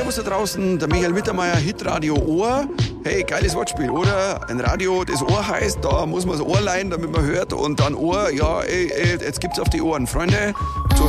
Servus da draußen, der Michael Mittermeier, Hitradio Ohr. Hey, geiles Wortspiel, oder? Ein Radio, das Ohr heißt, da muss man das Ohr leihen, damit man hört. Und dann Ohr, ja, jetzt gibt's auf die Ohren. Freunde,